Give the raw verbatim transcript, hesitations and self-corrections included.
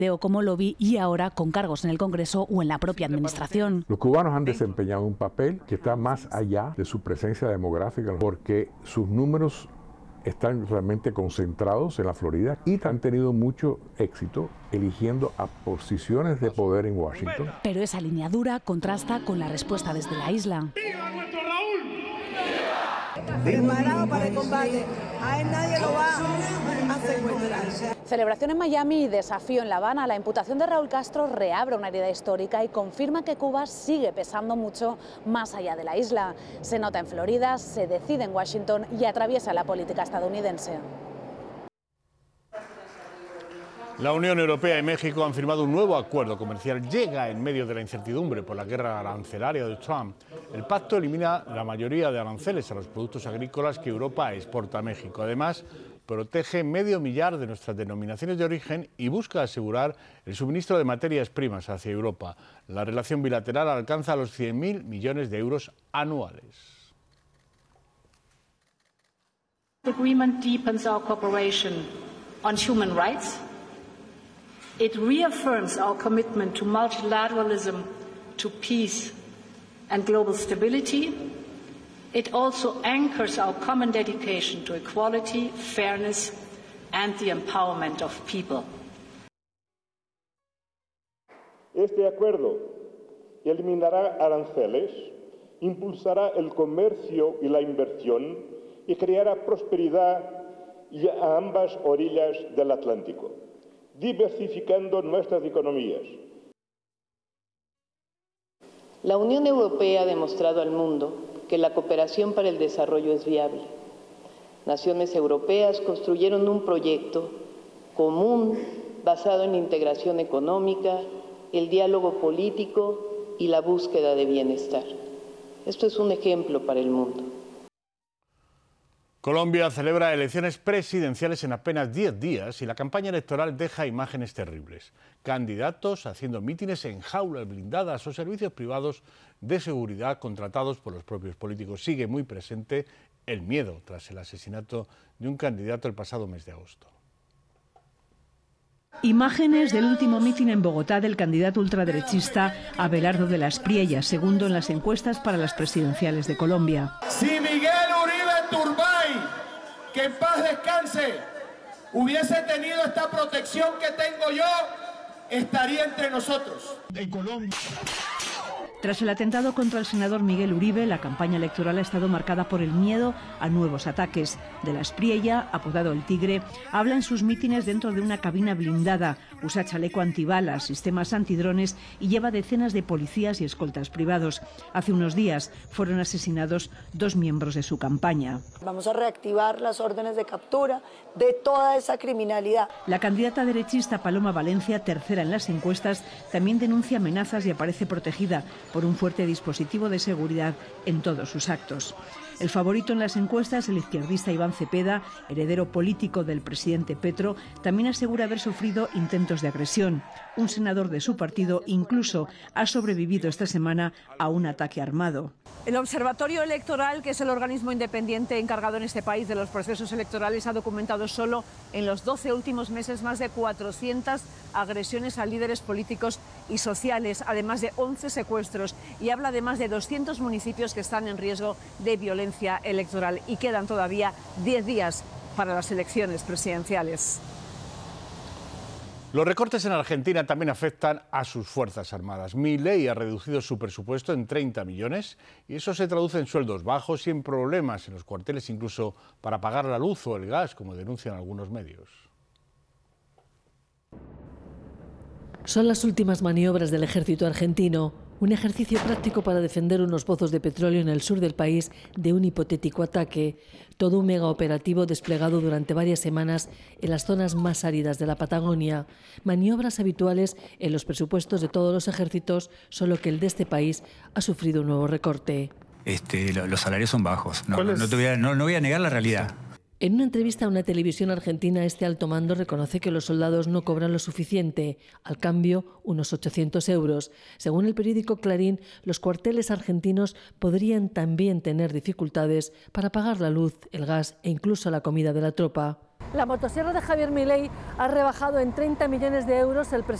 como lobby y ahora con cargos en el Congreso o en la propia administración. Los cubanos han desempeñado un papel que está más allá de su presencia demográfica, porque sus números están realmente concentrados en la Florida y han tenido mucho éxito eligiendo a posiciones de poder en Washington. Pero esa línea dura contrasta con la respuesta desde la isla. ¡Viva nuestro Raúl! Preparado para el combate, a él nadie lo va a secuestrar. Celebración en Miami y desafío en La Habana. La imputación de Raúl Castro reabre una herida histórica y confirma que Cuba sigue pesando mucho más allá de la isla. Se nota en Florida, se decide en Washington y atraviesa la política estadounidense. La Unión Europea y México han firmado un nuevo acuerdo comercial. Llega en medio de la incertidumbre por la guerra arancelaria de Trump. El pacto elimina la mayoría de aranceles a los productos agrícolas que Europa exporta a México. Además, protege medio millar de nuestras denominaciones de origen y busca asegurar el suministro de materias primas hacia Europa. La relación bilateral alcanza los cien mil millones de euros anuales. The agreement deepens our cooperation on human rights. It reaffirms our commitment to multilateralism, to peace and global stability. It also anchors our common dedication to equality, fairness and the empowerment of people. Este acuerdo eliminará aranceles, impulsará el comercio y la inversión y creará prosperidad a ambas orillas del Atlántico, diversificando nuestras economías. La Unión Europea ha demostrado al mundo que la cooperación para el desarrollo es viable. Naciones europeas construyeron un proyecto común basado en la integración económica, el diálogo político y la búsqueda de bienestar. Esto es un ejemplo para el mundo. Colombia celebra elecciones presidenciales en apenas diez días y la campaña electoral deja imágenes terribles. Candidatos haciendo mítines en jaulas blindadas o servicios privados de seguridad contratados por los propios políticos. Sigue muy presente el miedo tras el asesinato de un candidato el pasado mes de agosto. Imágenes del último mitin en Bogotá del candidato ultraderechista Abelardo de la Espriella, segundo en las encuestas para las presidenciales de Colombia. Si Miguel Uribe Turbay, que en paz descanse, hubiese tenido esta protección que tengo yo, estaría entre nosotros. En Colombia. Tras el atentado contra el senador Miguel Uribe, la campaña electoral ha estado marcada por el miedo a nuevos ataques. De la Espriella, apodado El Tigre, habla en sus mítines dentro de una cabina blindada, usa chaleco antibalas, sistemas antidrones y lleva decenas de policías y escoltas privados. Hace unos días fueron asesinados dos miembros de su campaña. Vamos a reactivar las órdenes de captura de toda esa criminalidad. La candidata derechista Paloma Valencia, tercera en las encuestas, también denuncia amenazas y aparece protegida por un fuerte dispositivo de seguridad en todos sus actos. El favorito en las encuestas, el izquierdista Iván Cepeda, heredero político del presidente Petro, también asegura haber sufrido intentos de agresión. Un senador de su partido incluso ha sobrevivido esta semana a un ataque armado. El Observatorio Electoral, que es el organismo independiente encargado en este país de los procesos electorales, ha documentado solo en los doce últimos meses más de cuatrocientas agresiones a líderes políticos y sociales, además de once secuestros, y habla de más de doscientos municipios que están en riesgo de violencia electoral. Y quedan todavía diez días para las elecciones presidenciales. Los recortes en Argentina también afectan a sus Fuerzas Armadas. Milei ha reducido su presupuesto en treinta millones y eso se traduce en sueldos bajos y en problemas en los cuarteles, incluso para pagar la luz o el gas, como denuncian algunos medios. Son las últimas maniobras del ejército argentino, un ejercicio práctico para defender unos pozos de petróleo en el sur del país de un hipotético ataque. Todo un megaoperativo desplegado durante varias semanas en las zonas más áridas de la Patagonia. Maniobras habituales en los presupuestos de todos los ejércitos, solo que el de este país ha sufrido un nuevo recorte. Este, los salarios son bajos, no, no, te voy a, no, no voy a negar la realidad. En una entrevista a una televisión argentina, este alto mando reconoce que los soldados no cobran lo suficiente, al cambio unos ochocientos euros. Según el periódico Clarín, los cuarteles argentinos podrían también tener dificultades para pagar la luz, el gas e incluso la comida de la tropa. La motosierra de Javier Milei ha rebajado en treinta millones de euros el presupuesto